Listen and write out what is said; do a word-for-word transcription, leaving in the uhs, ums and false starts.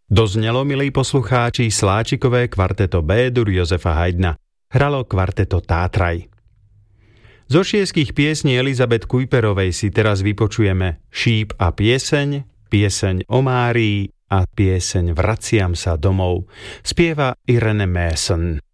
Doznelo, milí poslucháči, sláčikové kvarteto B-dur Jozefa Haydna. Hralo kvarteto Tátraj. Zo šiestich piesní Elizabeth Kuiperovej si teraz vypočujeme Šíp a pieseň, pieseň o Márii a pieseň Vraciam sa domov. Spieva Irene Mason.